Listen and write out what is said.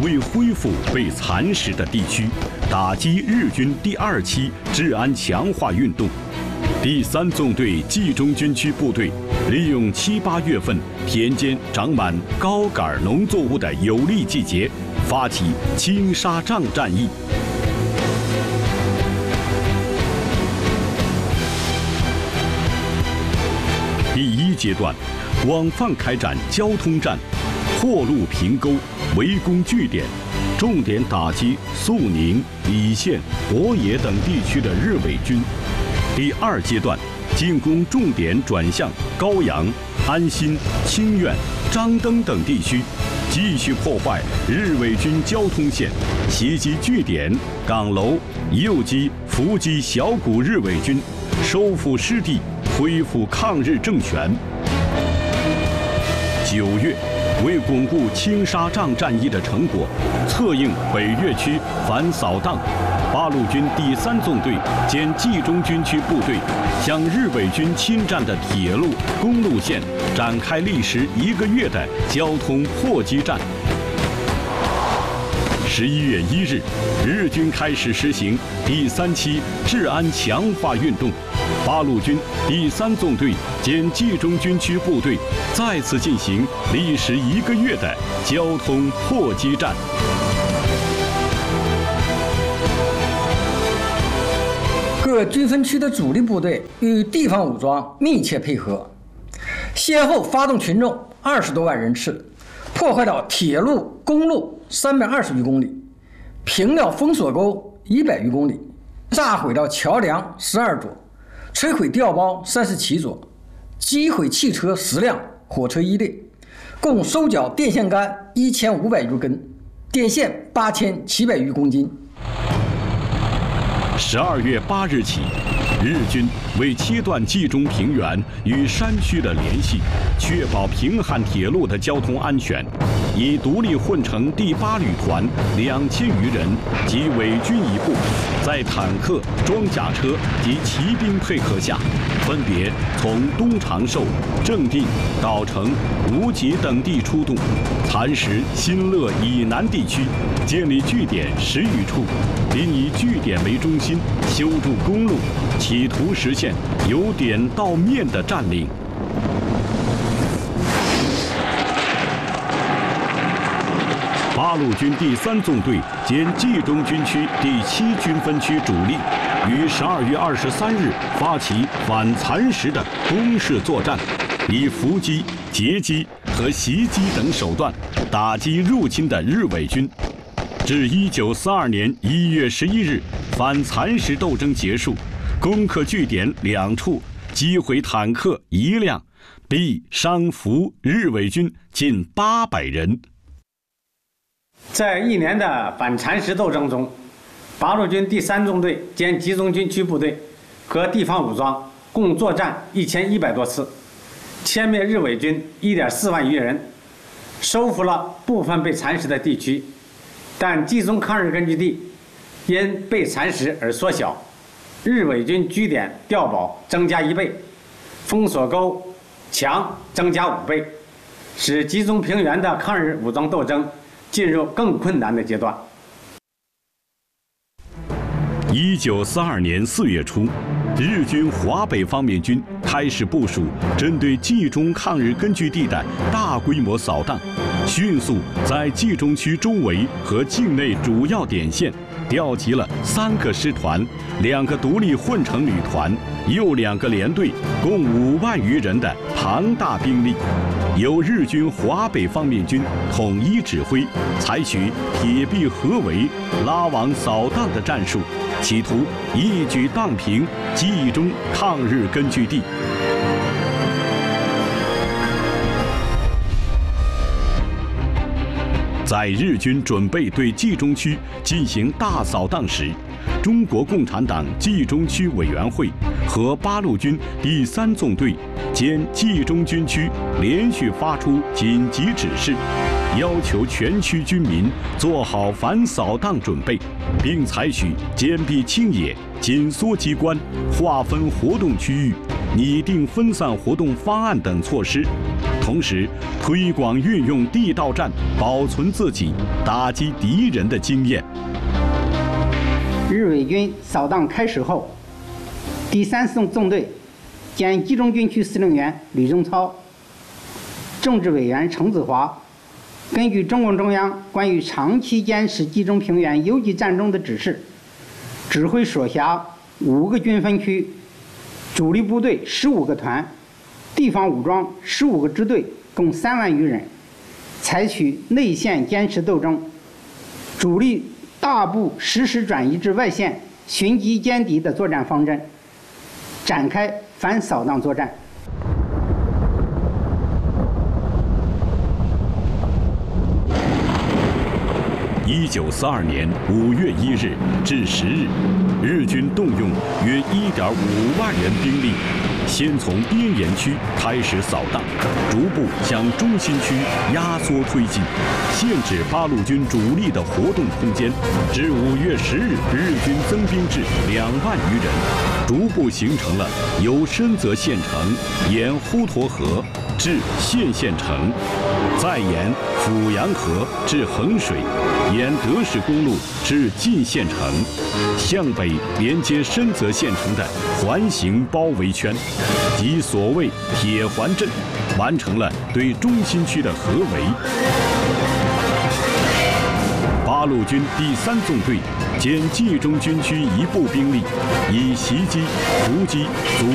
为恢复被蚕食的地区，打击日军第2期治安强化运动。第3纵队冀中军区部队利用7、8月份田间长满高杆农作物的有利季节，发起青纱帐战役。第1阶段，广泛开展交通战，破路平沟，围攻据点，重点打击肃宁、澧县、博野等地区的日伪军。第2阶段，进攻重点转向高阳、安新、清苑、张登等地区，继续破坏日伪军交通线，袭击据点、岗楼，诱击、伏击小股日伪军，收复失地，恢复抗日政权。9月，为巩固青纱帐战役的成果，策应北越区反扫荡，八路军第3纵队兼冀中军区部队向日伪军侵占的铁路、公路线展开历时1个月的交通破击战。11月1日，日军开始实行第3期治安强化运动，八路军第3纵队兼冀中军区部队再次进行历时1个月的交通破击战。 各军分区的主力部队与地方武装密切配合，先后发动群众20多万人次，破坏了铁路、公路320余公里，平了封锁沟100余公里，炸毁了桥梁12座，摧毁调包37座，击毁汽车10辆，火车1列，共收缴电线杆1500余根，电线8700余公斤。 12月8日起，日军为切断冀中平原与山区的联系，确保平汉铁路的交通安全，以独立混成第8旅团2000余人及伪军一部，在坦克、装甲车及骑兵配合下，分别从东长寿、正定、藪城、无极等地出动，蚕食新乐以南地区，建立据点10余处，并以据点为中心修筑公路，企图实现由点到面的占领。八路军第3纵队兼冀中军区第7军分区主力，于12月23日发起反蚕食的攻势作战，以伏击、截击和袭击等手段打击入侵的日伪军。至1942年1月11日，反蚕食斗争结束，攻克据点2处，击毁坦克1辆，毙伤俘日伪军近800人。 在1年的反蚕食斗争中，八路军第3纵队兼冀中军区部队和地方武装共作战1100多次，歼灭日伪军1.4万余人，收复了部分被蚕食的地区，但冀中抗日根据地因被蚕食而缩小，日伪军据点调保增加1倍，封锁沟墙增加5倍，使冀中平原的抗日武装斗争进入更困难的阶段。 1942年4月初，日军华北方面军开始部署针对冀中抗日根据地的大规模扫荡，迅速在冀中区周围和境内主要点线调集了3个师团、2个独立混成旅团，又2个连队，共5万余人的庞大兵力，由日军华北方面军统一指挥，采取铁壁合围、拉网扫荡的战术，企图一举荡平冀中抗日根据地。在日军准备对冀中区进行大扫荡时，中国共产党冀中区委员会和八路军第3纵队兼冀中军区连续发出紧急指示，要求全区军民做好反扫荡准备，并采取坚壁清野、紧缩机关、划分活动区域、 拟定分散活动方案等措施，同时推广运用地道战，保存自己，打击敌人的经验。 日伪军扫荡开始后，第3纵队兼集中军区司令员吕正操、政治委员程子华，根据中共中央关于长期坚持集中平原游击战争的指示，指挥所辖5个军分区、主力部队15个团、地方武装15个支队，共3万余人，采取内线坚持斗争，主力大部实时转移至外线寻机歼敌的作战方针，展开反扫荡作战。 1942年5月1日至10日，日军动用约1.55万人兵力，先从边沿区开始扫荡，逐步向中心区压缩推进，限制八路军主力的活动空间。至5月10日，日军增兵至2万余人，逐步形成了由深泽县城沿滹沱河至县城，再沿阜阳河至衡水，沿德士公路至晋县城，向北连接深泽县城的环形包围圈，即所谓铁环阵，完成了对中心区的合围。八路军第3纵队兼冀中军区一部兵力，以袭击、伏击阻